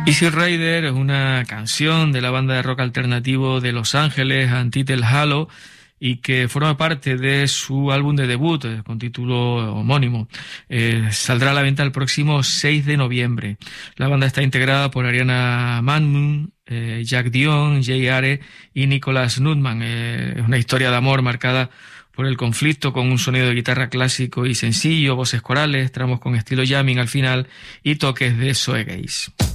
Easy Rider es una canción de la banda de rock alternativo de Los Ángeles, Untitled Hollow, y que forma parte de su álbum de debut con título homónimo. Saldrá a la venta el próximo 6 de noviembre. La banda está integrada por Ariana Manmun, Jack Dion, Jay Are y Nicholas Nutman. Es una historia de amor marcada por el conflicto, con un sonido de guitarra clásico y sencillo, voces corales, tramos con estilo jamming al final y toques de shoegaze.